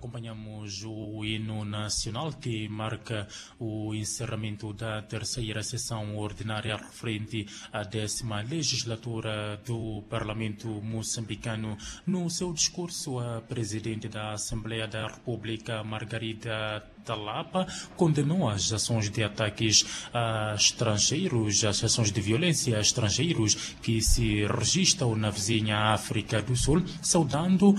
acompanhamos o hino nacional que marca o encerramento da terceira sessão ordinária referente à 10ª legislatura do Parlamento moçambicano. No seu discurso, a presidente da Assembleia da República, Margarida Talapa, condenou as ações de ataques a estrangeiros, as ações de violência a estrangeiros que se registram na vizinha África do Sul, saudando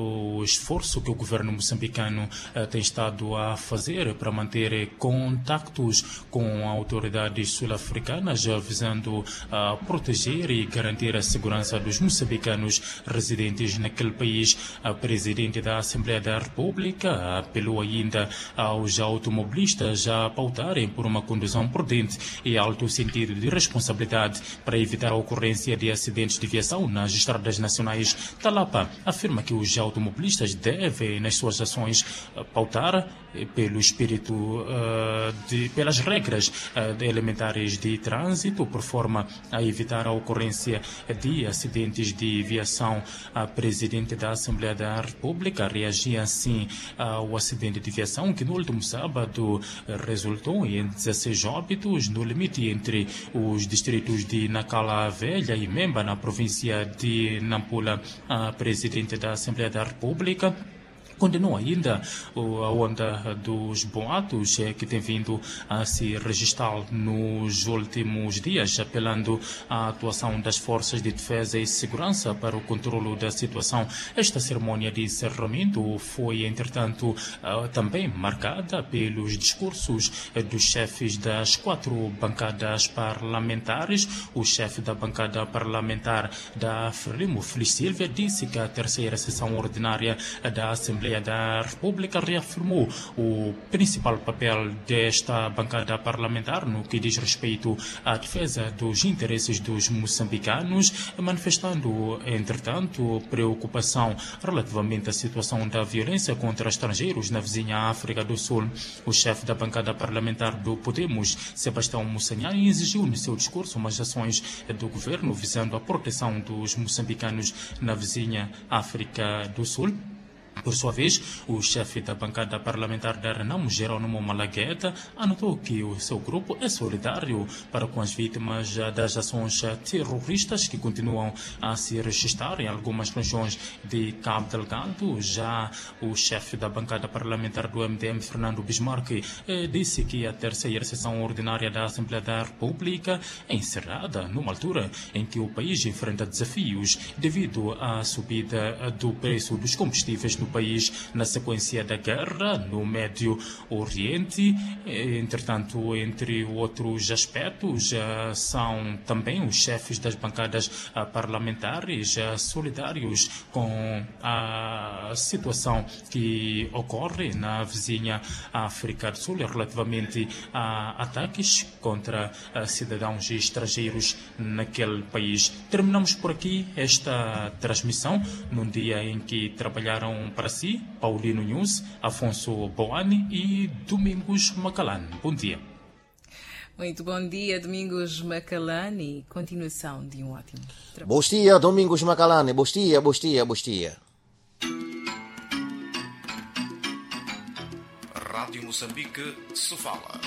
o esforço que o governo moçambicano tem estado a fazer para manter contactos com autoridades sul-africanas, visando proteger e garantir a segurança dos moçambicanos residentes naquele país. A presidente da Assembleia da República apelou ainda aos automobilistas a pautarem por uma condução prudente e alto sentido de responsabilidade para evitar a ocorrência de acidentes de viação nas estradas nacionais. Talapa afirma que os automobilistas devem, nas suas ações, pautar pelo espírito pelas regras elementares de trânsito, por forma a evitar a ocorrência de acidentes de viação. A presidente da Assembleia da República reagia assim ao acidente de viação que no último sábado resultou em 16 óbitos no limite entre os distritos de Nacala Velha e Memba, na província de Nampula. A presidente da Assembleia da República condenou ainda a onda dos boatos que tem vindo a se registrar nos últimos dias, apelando à atuação das forças de defesa e segurança para o controlo da situação. Esta cerimônia de encerramento foi, entretanto, também marcada pelos discursos dos chefes das 4 bancadas parlamentares. O chefe da bancada parlamentar da Frelimo, Feliz Silva, disse que a terceira sessão ordinária da Assembleia da República reafirmou o principal papel desta bancada parlamentar no que diz respeito à defesa dos interesses dos moçambicanos, manifestando, entretanto, preocupação relativamente à situação da violência contra estrangeiros na vizinha África do Sul. O chefe da bancada parlamentar do Podemos, Sebastião Mussanhani, exigiu no seu discurso umas ações do governo visando a proteção dos moçambicanos na vizinha África do Sul. Por sua vez, o chefe da bancada parlamentar da Renamo, Jerônimo Malagueta, anotou que o seu grupo é solidário para com as vítimas das ações terroristas que continuam a se registrar em algumas regiões de Cabo Delgado. Já o chefe da bancada parlamentar do MDM, Fernando Bismarck, disse que a terceira sessão ordinária da Assembleia da República é encerrada numa altura em que o país enfrenta desafios devido à subida do preço dos combustíveis no país na sequência da guerra no Médio Oriente. Entretanto, entre outros aspectos, são também os chefes das bancadas parlamentares solidários com a situação que ocorre na vizinha África do Sul relativamente a ataques contra cidadãos estrangeiros naquele país. Terminamos por aqui esta transmissão num dia em que trabalharam para si Paulino News, Afonso Boani e Domingos Macalane. Bom dia. Muito bom dia, Domingos Macalane, e continuação de um ótimo trabalho. Bom dia, Domingos Macalane. Bom dia, bom dia, bom dia. Rádio Moçambique, Sofala.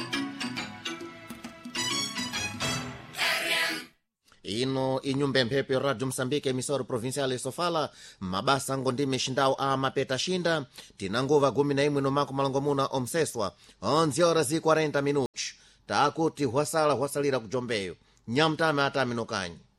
Ino inyumbemphepe Radio Moçambique, emissora provincial de Sofala, mabasa ngondime xindau a mapeta xinda, tinangova 11 no mako malangomuna omseswa, 11h40. Takuti hwasalira kujombeyo, nyamtame atame no kanyi.